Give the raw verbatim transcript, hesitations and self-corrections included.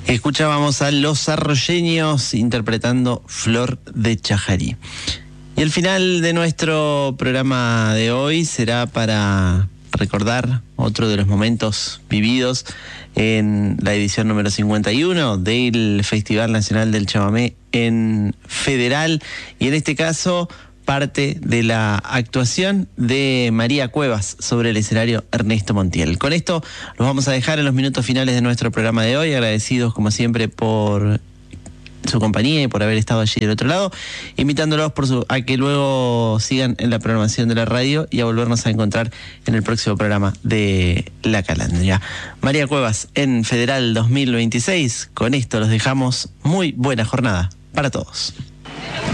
Escuchábamos a Los Arroyeños interpretando Flor de Chajarí. Y el final de nuestro programa de hoy será para recordar otro de los momentos vividos en la edición número cincuenta y uno del Festival Nacional del Chamamé en Federal, y en este caso parte de la actuación de María Cuevas sobre el escenario Ernesto Montiel. Con esto los vamos a dejar en los minutos finales de nuestro programa de hoy, agradecidos como siempre por su compañía y por haber estado allí del otro lado, invitándolos por su, a que luego sigan en la programación de la radio y a volvernos a encontrar en el próximo programa de La Calandria. María Cuevas en Federal dos mil veintiséis. Con esto los dejamos. Muy buena jornada para todos.